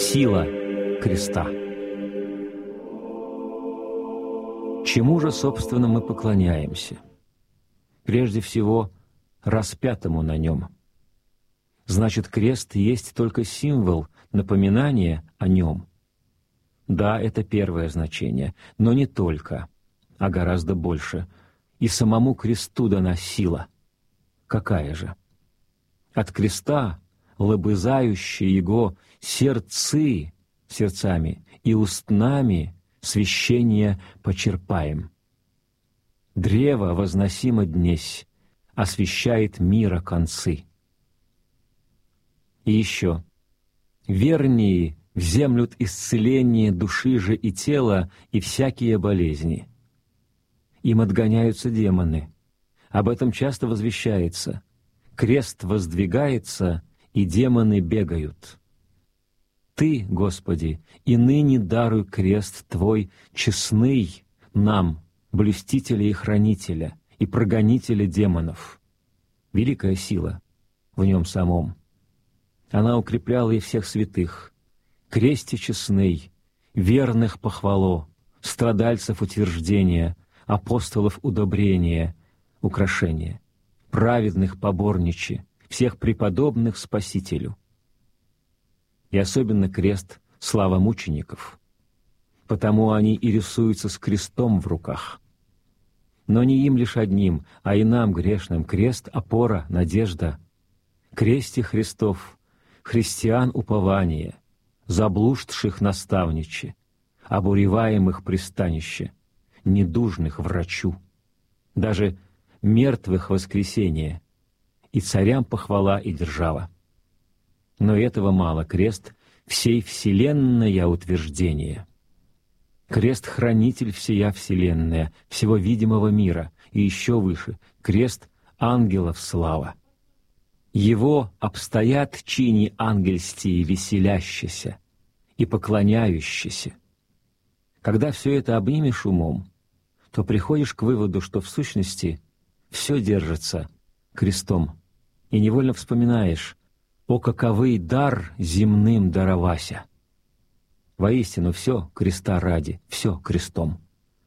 Сила креста. Чему же, собственно, мы поклоняемся? Прежде всего, распятому на нем. Значит, крест есть только символ, напоминание о нем. Да, это первое значение, но не только, а гораздо больше. И самому кресту дана сила. Какая же? От креста, лобызающие его сердцами и устнами, священие почерпаем. Древо возносимо днесь, освещает мира концы. И еще. Вернее вземлют исцеление души же и тела и всякие болезни. Им отгоняются демоны. Об этом часто возвещается. Крест воздвигается, и демоны бегают. Ты, Господи, и ныне даруй крест Твой честный нам, блюстителя и хранителя, и прогонителя демонов. Великая сила в нем самом. Она укрепляла и всех святых. Кресте честный, верных похвало, страдальцев утверждение, апостолов удобрение, украшение, праведных поборничи, всех преподобных Спасителю. И особенно крест — слава мучеников. Потому они и рисуются с крестом в руках. Но не им лишь одним, а и нам, грешным, крест — опора, надежда. Кресте Христов, христиан упование, заблуждших наставниче, обуреваемых пристанище, недужных врачу, даже мертвых воскресение, и царям похвала и держава. Но этого мало, крест — всей вселенная утверждение. Крест — хранитель всея вселенная, всего видимого мира, и еще выше — крест ангелов слава. Его обстоят чини ангельстии веселящиеся и поклоняющиеся. Когда все это обнимешь умом, то приходишь к выводу, что в сущности все держится крестом, и невольно вспоминаешь: «О, каковый дар земным даровася!» Воистину, все креста ради, все крестом.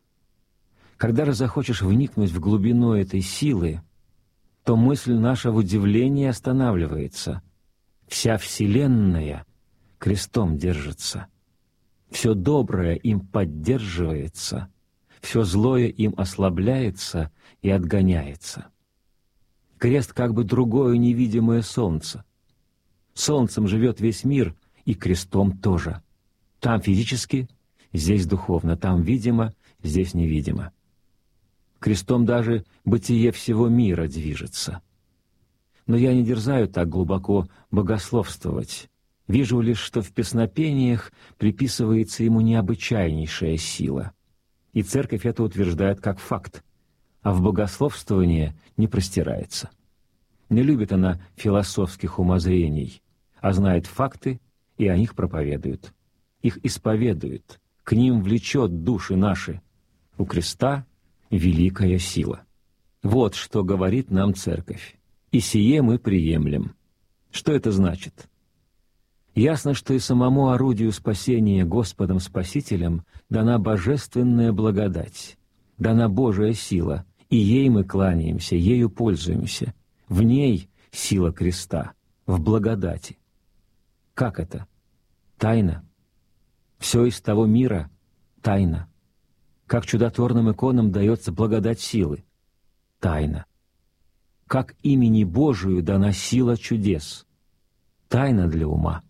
Когда же захочешь вникнуть в глубину этой силы, то мысль наша в удивлении останавливается. Вся вселенная крестом держится. Все доброе им поддерживается, все злое им ослабляется и отгоняется. Крест как бы другое невидимое солнце. Солнцем живет весь мир, и крестом тоже. Там физически, здесь духовно, там видимо, здесь невидимо. Крестом даже бытие всего мира движется. Но я не дерзаю так глубоко богословствовать. Вижу лишь, что в песнопениях приписывается ему необычайнейшая сила. И Церковь это утверждает как факт, а в богословствование не простирается. Не любит она философских умозрений, а знает факты и о них проповедует. Их исповедует, к ним влечет души наши. У креста великая сила. Вот что говорит нам Церковь. И сие мы приемлем. Что это значит? Ясно, что и самому орудию спасения Господом Спасителем дана божественная благодать, дана Божия сила, и ей мы кланяемся, ею пользуемся. В ней сила креста, в благодати. Как это? Тайна. Все из того мира — тайна. Как чудотворным иконам дается благодать силы — тайна. Как имени Божию дана сила чудес — тайна для ума.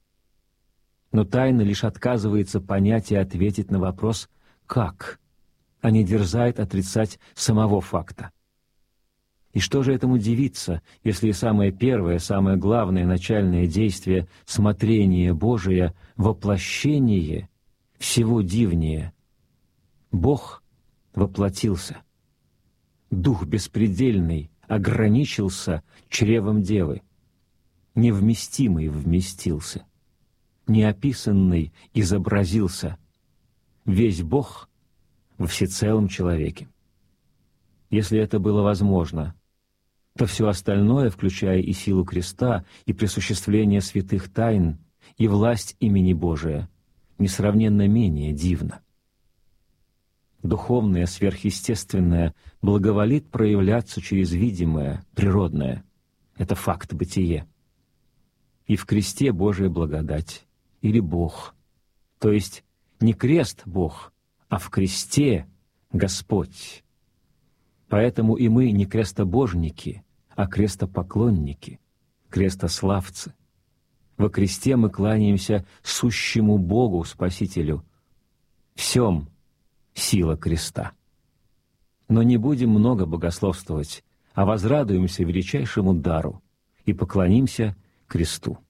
Но тайна лишь отказывается понять и ответить на вопрос «как?», а не дерзает отрицать самого факта. И что же этому дивиться, если и самое первое, самое главное начальное действие — смотрение Божие, воплощение, всего дивнее? Бог воплотился. Дух беспредельный ограничился чревом Девы. Невместимый вместился. Неописанный изобразился. Весь Бог во всецелом человеке. Если это было возможно, то все остальное, включая и силу креста, и присуществление святых тайн, и власть имени Божия несравненно менее дивна. Духовное, сверхъестественное благоволит проявляться через видимое, природное. Это факт бытия. И в кресте Божия благодать, или Бог, то есть не крест Бог, а в кресте Господь. Поэтому и мы не крестобожники, а крестопоклонники, крестославцы. Во кресте мы кланяемся сущему Богу, Спасителю. В сем сила креста. Но не будем много богословствовать, а возрадуемся величайшему дару и поклонимся кресту.